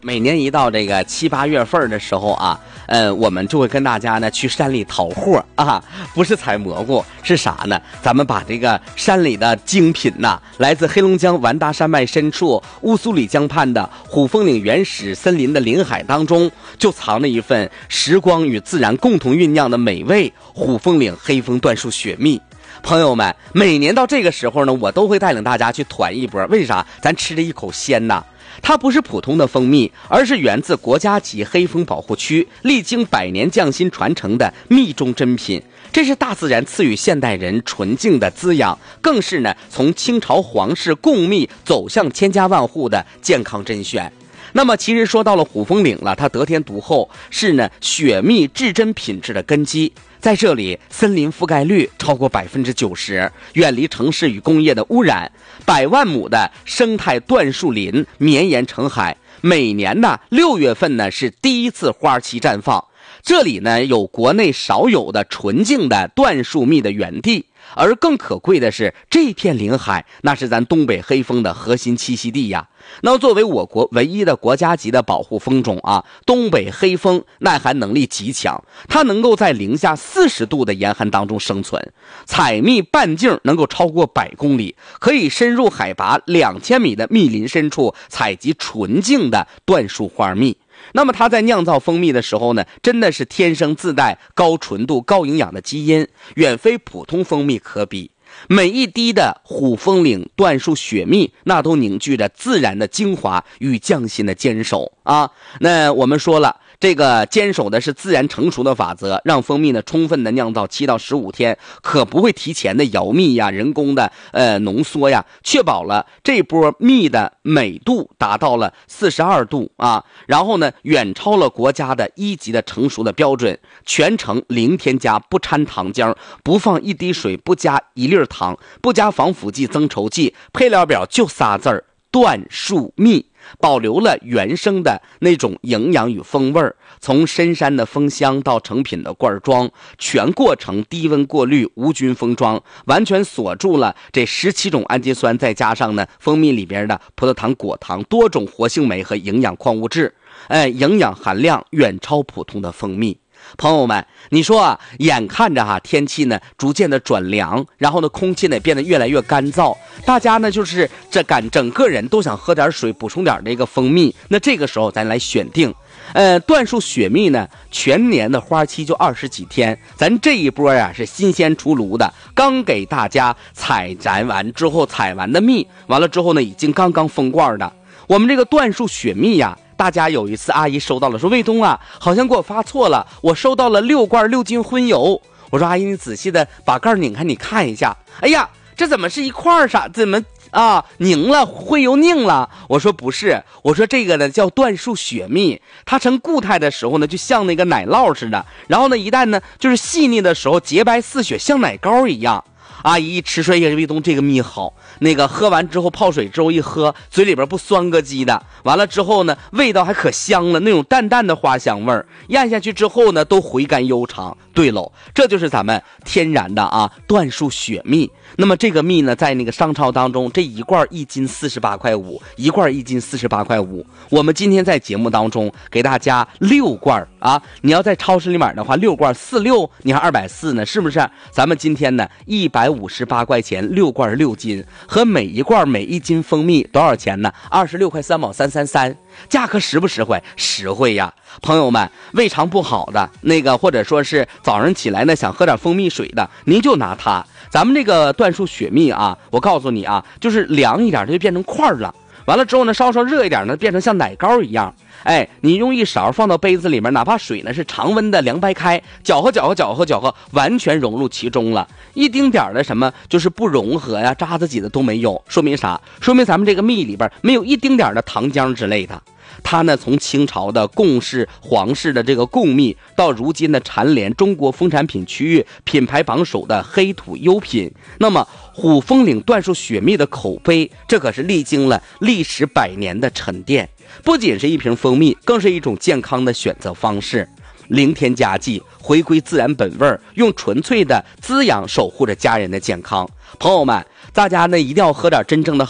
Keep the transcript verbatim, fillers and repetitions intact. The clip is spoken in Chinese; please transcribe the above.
每年一到这个七八月份的时候啊，呃，我们就会跟大家呢去山里淘货啊，不是采蘑菇，是啥呢？咱们把这个山里的精品呐、啊，来自黑龙江完达山脉深处乌苏里江畔的虎峰岭原始森林的林海当中，就藏着一份时光与自然共同酝酿的美味——虎峰岭黑蜂椴树雪蜜。朋友们，每年到这个时候呢，我都会带领大家去团一波。为啥？咱吃这一口鲜呐！它不是普通的蜂蜜，而是源自国家级黑蜂保护区，历经百年匠心传承的蜜中珍品。这是大自然赐予现代人纯净的滋养，更是呢从清朝皇室贡蜜走向千家万户的健康甄选。那么其实说到了虎峰岭了，它得天独厚，是呢雪蜜至臻品质的根基。在这里，森林覆盖率超过百分之九十，远离城市与工业的污染，百万亩的生态椴树林绵延成海。每年呢，六月份呢是第一次花期绽放。这里呢有国内少有的纯净的椴树蜜的源地，而更可贵的是，这片林海那是咱东北黑蜂的核心栖息地呀。那作为我国唯一的国家级的保护蜂种啊，东北黑蜂耐寒能力极强，它能够在零下四十度的严寒当中生存，采蜜半径能够超过百公里，可以深入海拔两千米的密林深处采集纯净的椴树花蜜。那么它在酿造蜂蜜的时候呢，真的是天生自带高纯度高营养的基因，远非普通蜂蜜可比。每一滴的虎峰岭椴树雪蜜，那都凝聚着自然的精华与匠心的坚守啊。那我们说了，这个坚守的是自然成熟的法则，让蜂蜜呢充分的酿造七到十五天，可不会提前的摇蜜呀、人工的呃浓缩呀，确保了这波蜜的美度达到了四十二度啊，然后呢远超了国家的一级的成熟的标准，全程零添加，不掺糖浆，不放一滴水，不加一粒糖，不加防腐剂、增稠剂，配料表就仨字儿：椴树蜜。保留了原生的那种营养与风味，从深山的蜂香到成品的罐装，全过程低温过滤，无菌封装，完全锁住了这十七种氨基酸，再加上呢蜂蜜里边的葡萄糖、果糖、多种活性酶和营养矿物质，哎，营养含量远超普通的蜂蜜。朋友们，你说啊，眼看着哈、啊、天气呢逐渐的转凉，然后呢空气呢变得越来越干燥，大家呢就是这感整个人都想喝点水，补充点这个蜂蜜。那这个时候咱来选定，呃，椴树雪蜜呢，全年的花期就二十几天，咱这一波呀、啊、是新鲜出炉的，刚给大家采摘完之后，采完的蜜，完了之后呢已经刚刚封罐的。我们这个椴树雪蜜呀、啊。大家有一次阿姨收到了，说卫东啊，好像给我发错了，我收到了六罐六斤荤油。我说阿姨，你仔细的把盖拧开，你看一下。哎呀，这怎么是一块啥？怎么啊凝了，荤油拧了？我说不是，我说这个呢叫椴树雪蜜，它成固态的时候呢，就像那个奶酪似的，然后呢一旦呢就是细腻的时候，洁白似雪，像奶膏一样。阿姨一吃说：“哎呀，卫东这个蜜好，那个喝完之后泡水之后一喝，嘴里边不酸咯叽的，完了之后呢，味道还可香了，那种淡淡的花香味儿，咽下去之后呢，都回甘悠长。对喽，这就是咱们天然的啊椴树雪蜜。那么这个蜜呢，在那个商超当中，这一罐一斤四十八块五，一罐一斤四十八块五。我们今天在节目当中给大家六罐啊，你要在超市里买的话，六罐四六，你还二百四呢，是不是？咱们今天呢，一百五十八块钱六罐六斤，和每一罐每一斤蜂蜜多少钱呢？二十六块三毛三三三，价格实不实惠？实惠呀！朋友们，胃肠不好的那个，或者说是早上起来呢想喝点蜂蜜水的，您就拿它。咱们这个椴树雪蜜啊，我告诉你啊，就是凉一点它就变成块了，完了之后呢稍稍热一点呢变成像奶膏一样。哎，你用一勺放到杯子里面，哪怕水呢是常温的凉白开，搅和搅和搅和搅和，完全融入其中了，一丁点的什么就是不融合呀、渣子挤的都没有。说明啥？说明咱们这个蜜里边没有一丁点的糖浆之类的。它呢从清朝的贡氏皇室的这个贡蜜，到如今的蝉联中国蜂产品区域品牌榜首的黑土优品，那么虎峰岭椴树雪蜜的口碑，这可是历经了历时百年的沉淀，不仅是一瓶蜂蜜，更是一种健康的选择方式。零添加剂，回归自然本味，用纯粹的滋养守护着家人的健康。朋友们，大家呢一定要喝点真正的